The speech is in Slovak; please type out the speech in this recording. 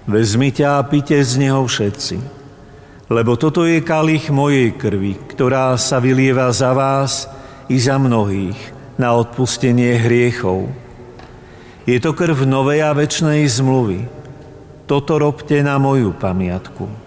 Vezmite a pite z neho všetci, lebo toto je kalich mojej krvi, ktorá sa vylieva za vás i za mnohých na odpustenie hriechov. Je to krv novej a večnej zmluvy. Toto robte na moju pamiatku.